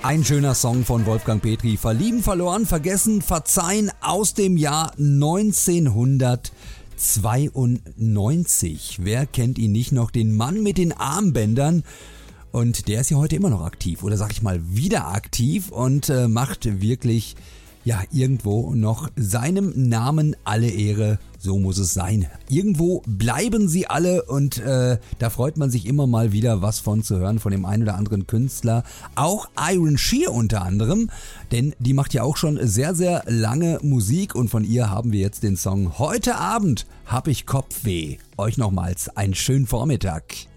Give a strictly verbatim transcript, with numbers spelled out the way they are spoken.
Ein schöner Song von Wolfgang Petri. Verlieben, verloren, vergessen, verzeihen aus dem Jahr neunzehnhundertzweiundneunzig. Wer kennt ihn nicht noch? Den Mann mit den Armbändern. Und der ist ja heute immer noch aktiv. Oder sag ich mal wieder aktiv und äh, macht wirklich ja irgendwo noch seinem Namen alle Ehre. So muss es sein. Irgendwo bleiben sie alle und äh, da freut man sich immer mal wieder was von zu hören von dem einen oder anderen Künstler. Auch Iron Shear unter anderem, denn die macht ja auch schon sehr, sehr lange Musik und von ihr haben wir jetzt den Song Heute Abend hab ich Kopfweh. Euch nochmals einen schönen Vormittag.